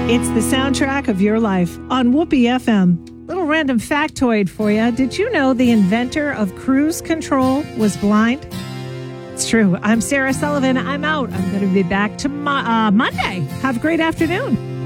It's the soundtrack of your life on Whoopee FM. Little random factoid for you. Did you know the inventor of cruise control was blind? It's true. I'm Sarah Sullivan. I'm out. I'm going to be back to Monday. Have a great afternoon.